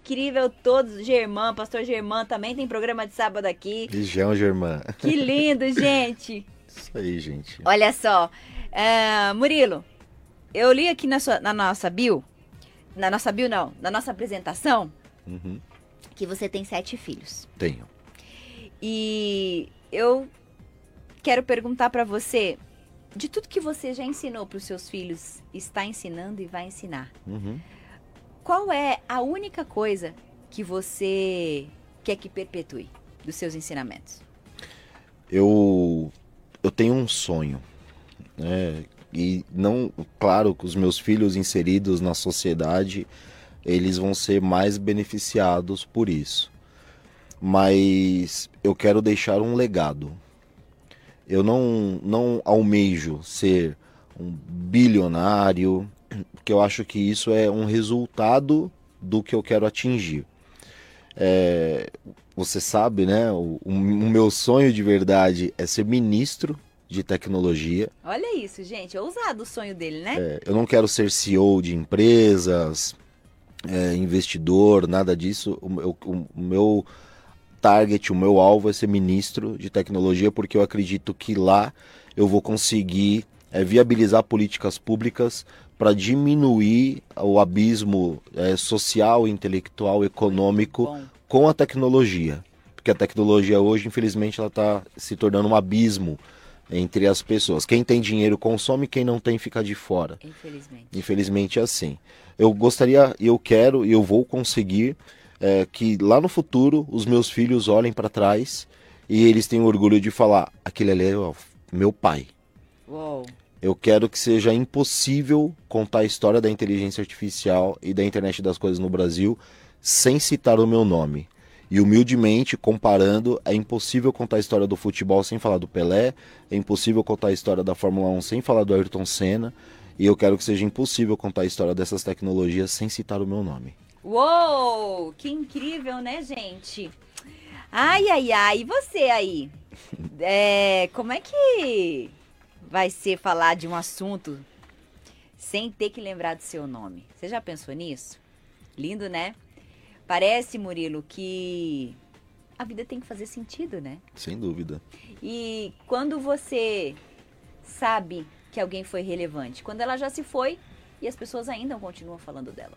incrível todos. Germán, pastor Germán, também tem programa de sábado aqui. Região, Germán. Que lindo, gente. Isso aí, gente. Olha só, Murilo, eu li aqui na nossa bio, na nossa apresentação, que você tem 7 filhos. Tenho. E eu quero perguntar para você, de tudo que você já ensinou para os seus filhos, está ensinando e vai ensinar, qual é a única coisa que você quer que perpetue dos seus ensinamentos? Eu tenho um sonho, né? E não, claro que os meus filhos inseridos na sociedade, eles vão ser mais beneficiados por isso. Mas eu quero deixar um legado. Eu não almejo ser um bilionário, porque eu acho que isso é um resultado do que eu quero atingir. Você sabe, né? O meu sonho de verdade é ser ministro de tecnologia. Olha isso, gente. É ousado o sonho dele, né? Eu não quero ser CEO de empresas, investidor, nada disso. O meu target, o meu alvo é ser ministro de tecnologia, porque eu acredito que lá eu vou conseguir viabilizar políticas públicas para diminuir o abismo social, intelectual, econômico com a tecnologia. Porque a tecnologia hoje, infelizmente, ela está se tornando um abismo entre as pessoas. Quem tem dinheiro consome, quem não tem fica de fora. Infelizmente é assim. Eu gostaria, eu quero e eu vou conseguir que lá no futuro os meus filhos olhem para trás e eles tenham orgulho de falar, aquele ali é meu pai. Uou. Eu quero que seja impossível contar a história da inteligência artificial e da internet das coisas no Brasil sem citar o meu nome. E humildemente, comparando, é impossível contar a história do futebol sem falar do Pelé, é impossível contar a história da Fórmula 1 sem falar do Ayrton Senna, e eu quero que seja impossível contar a história dessas tecnologias sem citar o meu nome. Uou! Que incrível, né, gente? Ai, ai, ai, e você aí? Como é que vai ser falar de um assunto sem ter que lembrar do seu nome? Você já pensou nisso? Lindo, né? Parece, Murilo, que a vida tem que fazer sentido, né? Sem dúvida. E quando você sabe que alguém foi relevante, quando ela já se foi e as pessoas ainda continuam falando dela.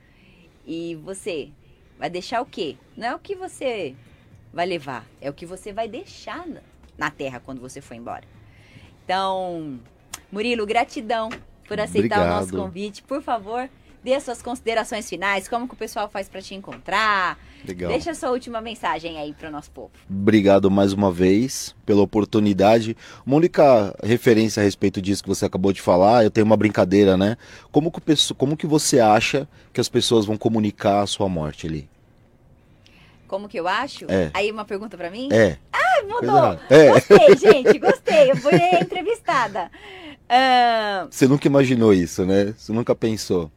E você vai deixar o quê? Não é o que você vai levar, é o que você vai deixar na terra quando você for embora. Então, Murilo, gratidão por aceitar o nosso convite. Por favor, dê as suas considerações finais, como que o pessoal faz para te encontrar. Legal. Deixa a sua última mensagem aí para o nosso povo. Obrigado mais uma vez pela oportunidade. Uma única referência a respeito disso que você acabou de falar, eu tenho uma brincadeira, né? Como que você acha que as pessoas vão comunicar a sua morte ali? Como que eu acho? Aí uma pergunta para mim? Ah, mudou! Gostei, gente, gostei. Eu fui entrevistada. Você nunca imaginou isso, né? Você nunca pensou?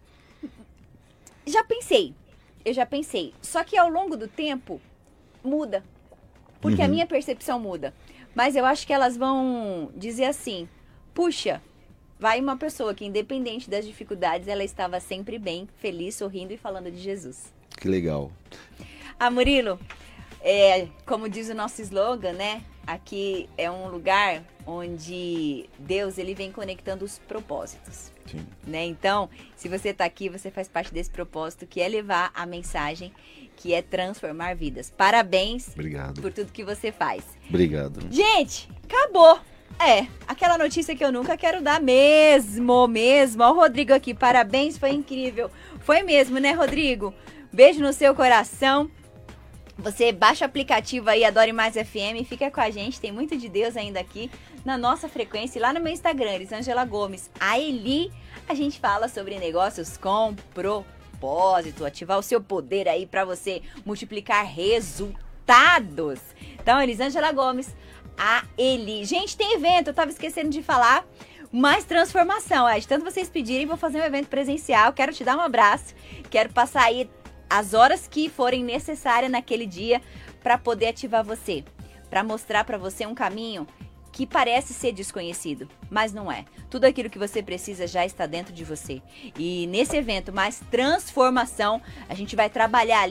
Eu já pensei. Só que ao longo do tempo, muda. Porque a minha percepção muda. Mas eu acho que elas vão dizer assim, puxa, vai uma pessoa que independente das dificuldades, ela estava sempre bem, feliz, sorrindo e falando de Jesus. Que legal. Murilo, como diz o nosso slogan, né? Aqui é um lugar onde Deus ele vem conectando os propósitos. Sim. Né? Então, se você está aqui, você faz parte desse propósito, que é levar a mensagem, que é transformar vidas. Parabéns. Obrigado. Por tudo que você faz. Obrigado. Gente, acabou. Aquela notícia que eu nunca quero dar mesmo. Ó, o Rodrigo aqui, parabéns, foi incrível. Foi mesmo, né, Rodrigo? Beijo no seu coração. Você baixa o aplicativo aí, Adore Mais FM, fica com a gente, tem muito de Deus ainda aqui na nossa frequência. E lá no meu Instagram, Elisângela Gomes, a gente fala sobre negócios com propósito, ativar o seu poder aí para você multiplicar resultados. Então, Elisângela Gomes, Gente, tem evento, eu tava esquecendo de falar, mais transformação. De tanto vocês pedirem, vou fazer um evento presencial, quero te dar um abraço, quero passar aí as horas que forem necessárias naquele dia para poder ativar você, para mostrar para você um caminho que parece ser desconhecido, mas não é. Tudo aquilo que você precisa já está dentro de você. E nesse evento mais transformação, a gente vai trabalhar